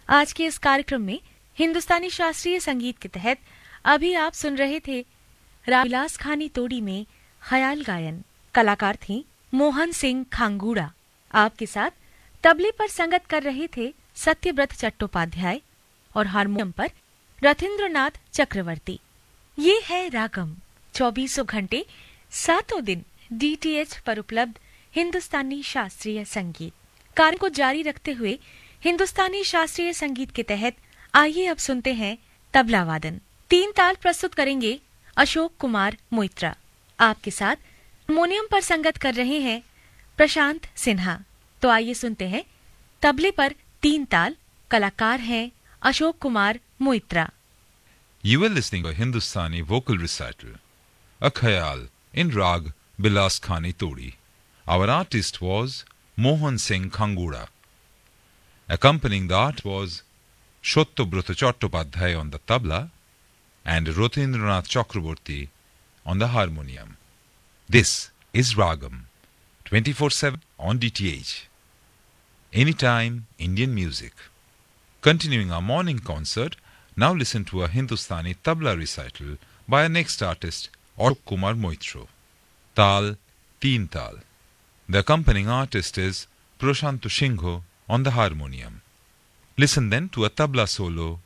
आज के इस कार्यक्रम में हिंदुस्तानी शास्त्रीय संगीत के तहत अभी आप सुन रहे थे रामविलास खानी तोड़ी में ख्याल गायन। कलाकार थी मोहन सिंह खांगूड़ा। आपके साथ तबले पर संगत कर रहे थे सत्यव्रत चट्टोपाध्याय और हारमोनियम पर रथिंद्रनाथ चक्रवर्ती। ये है रागम, 24 घंटे 7 दिन DTH पर उपलब्ध हिंदुस्तानी शास्त्रीय संगीत। कार्य को जारी रखते हुए हिंदुस्तानी शास्त्रीय संगीत के तहत आइए अब सुनते हैं तबला वादन। 3 ताल प्रस्तुत करेंगे अशोक कुमार मोइत्रा। आपके साथ हारमोनियम पर संगत कर रहे हैं प्रशांत सिन्हा। तो आइए सुनते हैं तबले पर 3 ताल। कलाकार हैं Ashok Kumar Moitra. You were listening to a Hindustani vocal recital, a khayal in Rag Bilas Khani Todi. Our artist was Mohan Singh Khangura. Accompanying the art was Shottobruta Chattopadhyay on the tabla and Rothindranath Chakraborty on the harmonium. This is Ragam, 24/7 on DTH. Anytime Indian music. Continuing our morning concert, now listen to a Hindustani tabla recital by our next artist, Ashok Kumar Moitra. Tal, Teen Tal. The accompanying artist is Prashantu Shingho on the harmonium. Listen then to a tabla solo